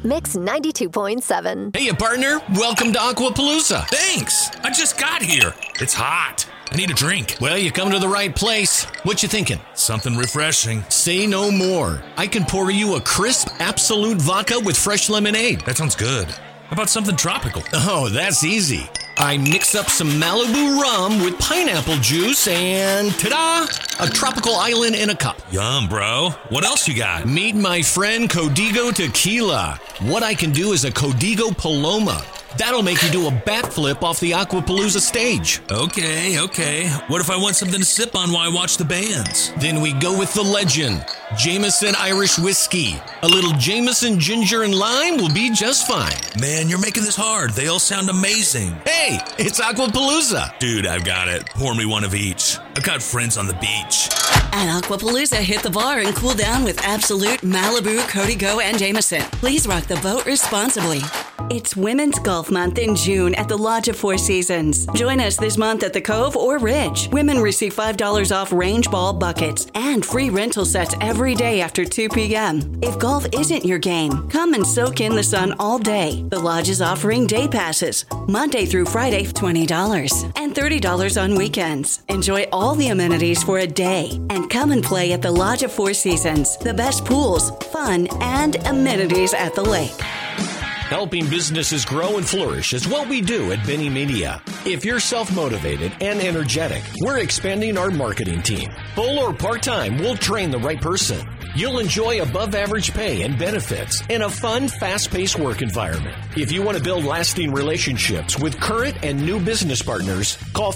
Mix 92.7. Hey, partner. Welcome to Aquapalooza. Thanks. I just got here. It's hot. I need a drink. Well, you come to the right place. What you thinking? Something refreshing. Say no more. I can pour you a crisp Absolute vodka with fresh lemonade. That sounds good. How about something tropical? Oh, that's easy. I mix up some Malibu rum with pineapple juice and, ta-da, a tropical island in a cup. Yum, bro. What else you got? Meet my friend Código Tequila. What I can do is a Código Paloma. That'll make you do a backflip off the Aquapalooza stage. Okay. What if I want something to sip on while I watch the bands? Then we go with the legend, Jameson Irish Whiskey. A little Jameson ginger and lime will be just fine. Man, you're making this hard. They all sound amazing. Hey, it's Aquapalooza. Dude, I've got it. Pour me one of each. I've got friends on the beach. At Aquapalooza, hit the bar and cool down with Absolute, Malibu, Código, and Jameson. Please rock the boat responsibly. It's Women's Golf Month in June at the Lodge of Four Seasons. Join us this month at the Cove or Ridge. Women receive $5 off range ball buckets and free rental sets every day after 2 p.m. If golf isn't your game, come and soak in the sun all day. The Lodge is offering day passes, Monday through Friday, $20, and $30 on weekends. Enjoy all the amenities for a day and come and play at the Lodge of Four Seasons. The best pools, fun, and amenities at the lake. Helping businesses grow and flourish is what we do at Benny Media. If you're self-motivated and energetic, we're expanding our marketing team. Full or part-time, we'll train the right person. You'll enjoy above-average pay and benefits in a fun, fast-paced work environment. If you want to build lasting relationships with current and new business partners, call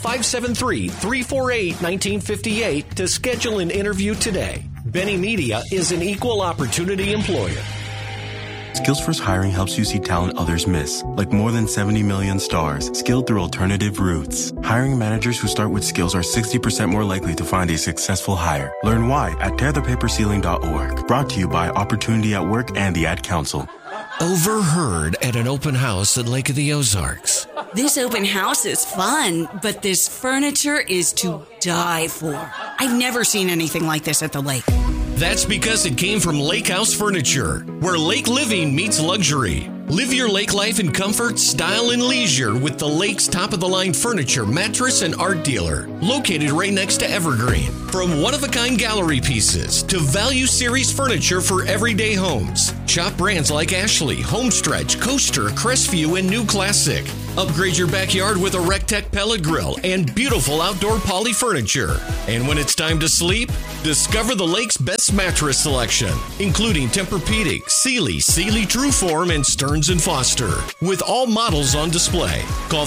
573-348-1958 to schedule an interview today. Benny Media is an equal opportunity employer. Skills First Hiring helps you see talent others miss, like more than 70 million stars, skilled through alternative routes. Hiring managers who start with skills are 60% more likely to find a successful hire. Learn why at tearthepaperceiling.org. Brought to you by Opportunity at Work and the Ad Council. Overheard at an open house at Lake of the Ozarks. This open house is fun, but this furniture is to die for. I've never seen anything like this at the lake. That's because it came from Lake House Furniture, where lake living meets luxury. Live your lake life in comfort, style, and leisure with the lake's top-of-the-line furniture, mattress, and art dealer, located right next to Evergreen. From one-of-a-kind gallery pieces to value series furniture for everyday homes. Shop brands like Ashley, Homestretch, Coaster, Crestview, and New Classic. Upgrade your backyard with a RecTech pellet grill and beautiful outdoor poly furniture. And when it's time to sleep, discover the lake's best mattress selection, including Tempur-Pedic, Sealy, Sealy Trueform, and Stearns & Foster, with all models on display. Call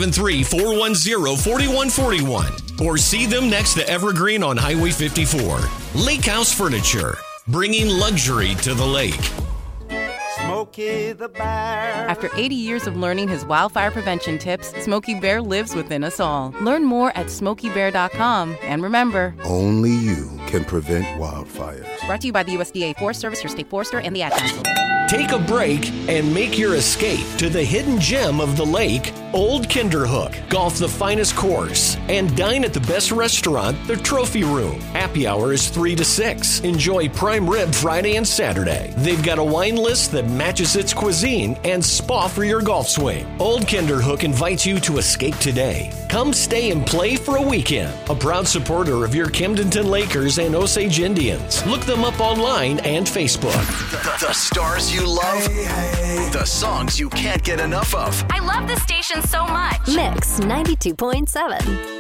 573-410-4141 or see them next to Evergreen on Highway 54. Lake House Furniture, bringing luxury to the lake. Smokey the Bear. After 80 years of learning his wildfire prevention tips, Smokey Bear lives within us all. Learn more at SmokeyBear.com. And remember, only you can prevent wildfires. Brought to you by the USDA Forest Service, your state forester, and the Ad Council. Take a break and make your escape to the hidden gem of the lake, Old Kinderhook. Golf the finest course and dine at the best restaurant, the Trophy Room. Happy hour is 3 to 6. Enjoy prime rib Friday and Saturday. They've got a wine list that matches its cuisine and spa for your golf swing. Old Kinderhook invites you to escape today. Come stay and play for a weekend. A proud supporter of your Camdenton Lakers and Osage Indians. Look them up online and Facebook. The stars you love, the songs you can't get enough of. I love this station so much. Mix 92.7.